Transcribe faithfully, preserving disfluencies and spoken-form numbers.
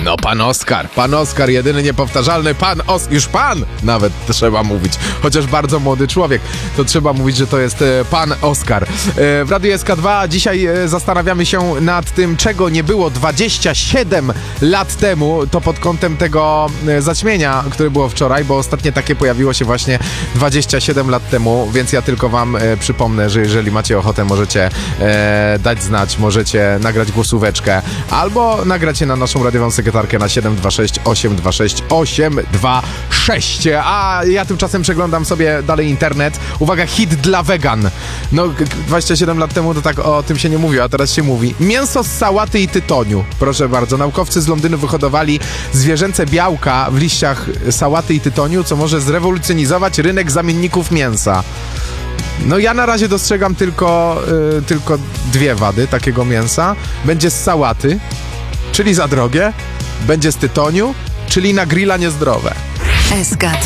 No pan Oskar, pan Oskar, jedyny niepowtarzalny, pan Os... Już pan nawet trzeba mówić, chociaż bardzo młody człowiek, to trzeba mówić, że to jest e, pan Oskar. E, w Radiu S K dwa dzisiaj e, zastanawiamy się nad tym, czego nie było dwadzieścia siedem lat temu, to pod kątem tego e, zaćmienia, które było wczoraj, bo ostatnie takie pojawiło się właśnie dwadzieścia siedem lat temu, więc ja tylko wam e, przypomnę, że jeżeli macie ochotę, możecie e, dać znać, możecie nagrać głosóweczkę, albo nagracie na naszą radiową sekretarkę na siedem dwa sześć osiem dwa sześć osiem dwa sześć. A ja tymczasem przeglądam sobie dalej internet. Uwaga, hit dla wegan. No, dwadzieścia siedem lat temu to tak o tym się nie mówiło, a teraz się mówi. Mięso z sałaty i tytoniu. Proszę bardzo, naukowcy z Londynu wyhodowali zwierzęce białka w liściach sałaty i tytoniu, co może zrewolucjonizować rynek zamienników mięsa. No ja na razie dostrzegam tylko, yy, tylko dwie wady takiego mięsa. Będzie z sałaty, czyli za drogie, będzie z tytoniu, czyli na grilla niezdrowe. S K